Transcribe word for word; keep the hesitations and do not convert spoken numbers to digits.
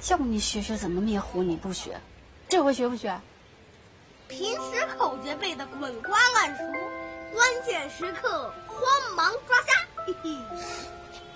叫你学学怎么灭狐，你不学，这回学不学？ 平时口诀背得滚瓜烂熟，关键时刻慌忙抓瞎。嘿嘿。